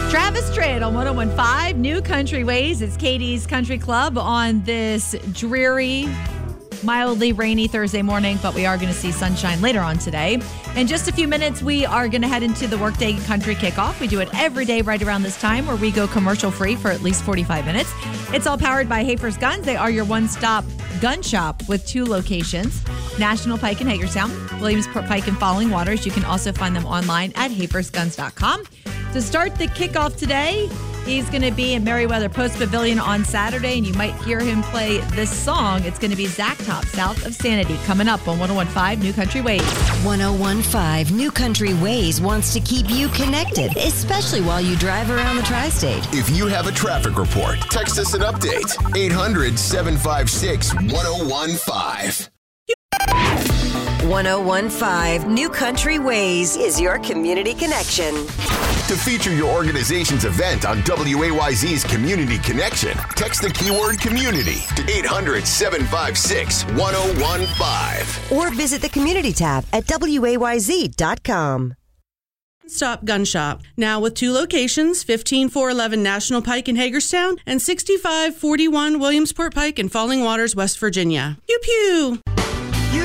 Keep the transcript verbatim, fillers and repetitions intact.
Travis Tritt on one oh one point five New Country Ways. It's Katie's Country Club on this dreary, mildly rainy Thursday morning, but we are going to see sunshine later on today. In just a few minutes, we are going to head into the Workday Country Kickoff. We do it every day right around this time where we go commercial free for at least forty-five minutes. It's all powered by Hafer's Guns. They are your one-stop gun shop with two locations, National Pike in Hagerstown, Williamsport Pike and Falling Waters. You can also find them online at hafers guns dot com. To start the kickoff today, he's going to be in Merriweather Post Pavilion on Saturday, and you might hear him play this song. It's going to be Zach Top, South of Sanity, coming up on one oh one point five New Country Ways. one oh one point five New Country Ways wants to keep you connected, especially while you drive around the tri-state. If you have a traffic report, text us an update. eight hundred, seven five six, one oh one five. one oh one point five New Country Ways is your community connection. To feature your organization's event on W A Y Z's Community Connection, text the keyword community to eight hundred, seven five six, one oh one five. Or visit the community tab at W A Y Z dot com. Stop Gun Shop. Now with two locations, fifteen four eleven National Pike in Hagerstown and sixty-five forty-one Williamsport Pike in Falling Waters, West Virginia. Pew pew!